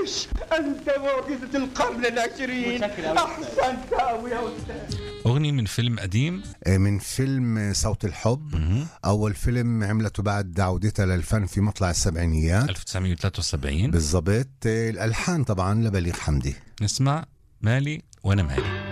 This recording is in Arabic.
معلش، أنت معجزة القرن العشرين. أحسنت أوي يا أستاذ. أغنية من فيلم قديم، من فيلم صوت الحب. أول فيلم عملته بعد عودتها للفن في مطلع السبعينيات 1973 بالضبط. الألحان طبعا لبليغ حمدي. نسمع مالي وأنا مالي.